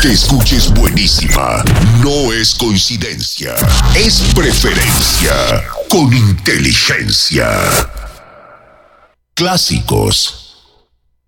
que escuches buenísima no es coincidencia, es preferencia con inteligencia. Clásicos